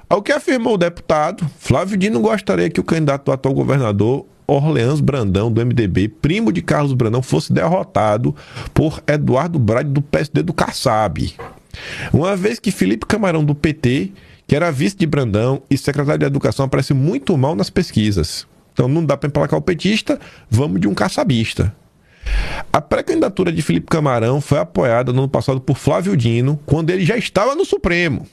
Ao que afirmou o deputado, Flávio Dino gostaria que o candidato do atual governador Orleans Brandão, do MDB, primo de Carlos Brandão, fosse derrotado por Eduardo Braga, do PSD do Kassab. Uma vez que Felipe Camarão, do PT, que era vice de Brandão e secretário de Educação, aparece muito mal nas pesquisas. Então não dá para emplacar o petista, vamos de um kassabista. A pré-candidatura de Felipe Camarão foi apoiada no ano passado por Flávio Dino, quando ele já estava no Supremo.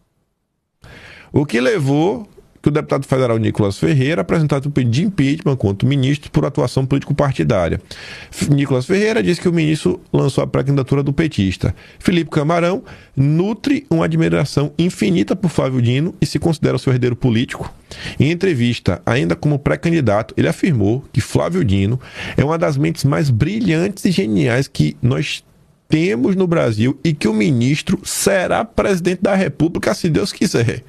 O que levou que o deputado federal Nicolas Ferreira apresentasse um pedido de impeachment contra o ministro por atuação político-partidária. Nicolas Ferreira disse que o ministro lançou a pré-candidatura do petista. Felipe Camarão nutre uma admiração infinita por Flávio Dino e se considera seu herdeiro político. Em entrevista, ainda como pré-candidato, ele afirmou que Flávio Dino é uma das mentes mais brilhantes e geniais que nós temos no Brasil e que o ministro será presidente da República, se Deus quiser.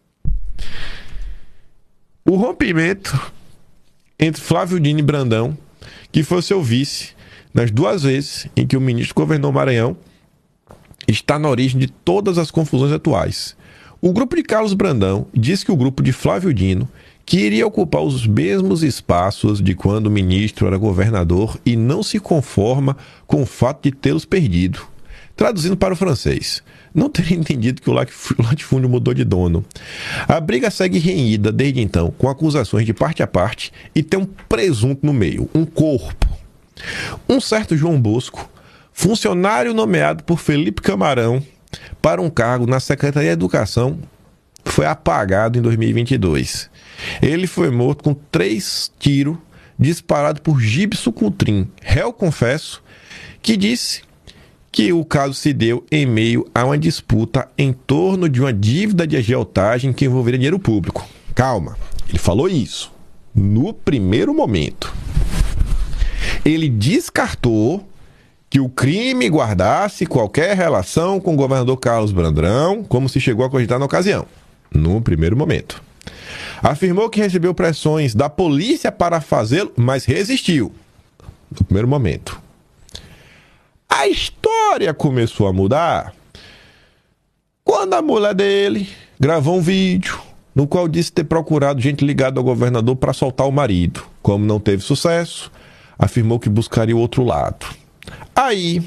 O rompimento entre Flávio Dino e Brandão, que foi seu vice nas duas vezes em que o ministro governou Maranhão, está na origem de todas as confusões atuais. O grupo de Carlos Brandão diz que o grupo de Flávio Dino queria ocupar os mesmos espaços de quando o ministro era governador e não se conforma com o fato de tê-los perdido. Traduzindo para o francês, não teria entendido que o latifúndio mudou de dono. A briga segue renhida desde então, com acusações de parte a parte, e tem um presunto no meio, um corpo. Um certo João Bosco, funcionário nomeado por Felipe Camarão para um cargo na Secretaria de Educação, foi apagado em 2022. Ele foi morto com 3 tiros disparados por Gibson Coutrin, réu confesso, que disse que o caso se deu em meio a uma disputa em torno de uma dívida de agiotagem que envolveria dinheiro público. Calma, ele falou isso no primeiro momento. Ele descartou que o crime guardasse qualquer relação com o governador Carlos Brandão, como se chegou a cogitar na ocasião, no primeiro momento. Afirmou que recebeu pressões da polícia para fazê-lo, mas resistiu, no primeiro momento. A história começou a mudar quando a mulher dele gravou um vídeo no qual disse ter procurado gente ligada ao governador para soltar o marido. Como não teve sucesso, afirmou que buscaria o outro lado. Aí,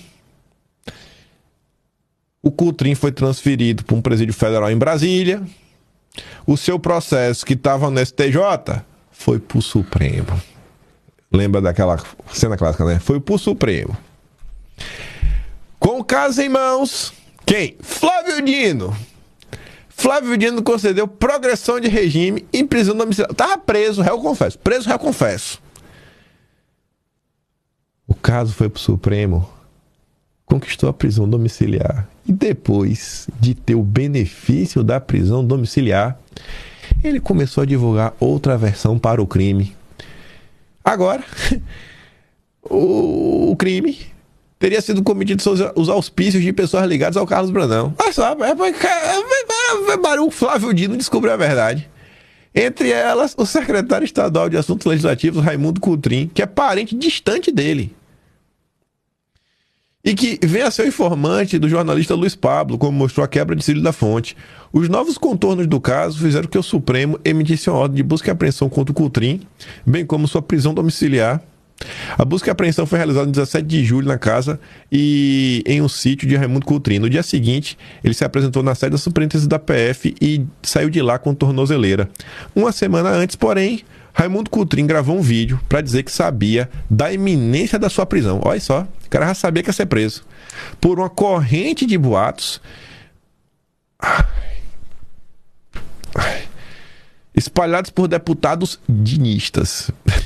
o Coutrin foi transferido para um presídio federal em Brasília. O seu processo, que estava no STJ, foi para o Supremo. Lembra daquela cena clássica, né? Foi para o Supremo. Com o caso em mãos, quem? Flávio Dino. Flávio Dino concedeu progressão de regime em prisão domiciliar. Estava preso, réu confesso. Preso, réu confesso. O caso foi para o Supremo, conquistou a prisão domiciliar. E depois de ter o benefício da prisão domiciliar, ele começou a divulgar outra versão para o crime. Agora, o crime teria sido cometido sob os auspícios de pessoas ligadas ao Carlos Brandão. Mas só, o Flávio Dino descobriu a verdade. Entre elas, o secretário estadual de Assuntos Legislativos, Raimundo Coutrin, que é parente distante dele. E que vem a ser o informante do jornalista Luiz Pablo, como mostrou a quebra de Cílio da Fonte. Os novos contornos do caso fizeram que o Supremo emitisse uma ordem de busca e apreensão contra o Coutrin, bem como sua prisão domiciliar. A busca e apreensão foi realizada no 17 de julho na casa e em um sítio de Raimundo Coutrin. No dia seguinte, ele se apresentou na sede da Superintendência da PF e saiu de lá com tornozeleira. Uma semana antes, porém, Raimundo Coutrin gravou um vídeo para dizer que sabia da iminência da sua prisão. Olha só, o cara já sabia que ia ser preso. Por uma corrente de boatos espalhados por deputados dinistas.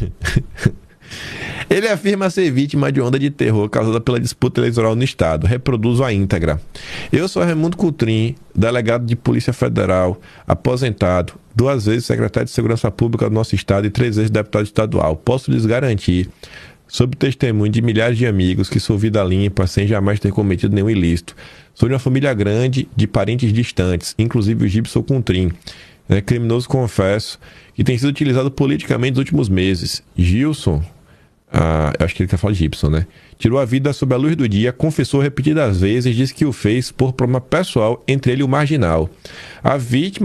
Ele afirma ser vítima de onda de terror causada pela disputa eleitoral no estado. Reproduzo a íntegra. Eu sou Raimundo Coutrin, delegado de Polícia Federal, aposentado, 2 vezes secretário de Segurança Pública do nosso estado e 3 vezes deputado estadual. Posso lhes garantir, sob testemunho de milhares de amigos, que sou vida limpa, sem jamais ter cometido nenhum ilícito. Sou de uma família grande, de parentes distantes, inclusive o Gibson Coutrin, criminoso confesso, que tem sido utilizado politicamente nos últimos meses. Gilson, eu acho que ele quer falar de Gibson, né? Tirou a vida sob a luz do dia, confessou repetidas vezes, disse que o fez por problema pessoal entre ele e o marginal. A vítima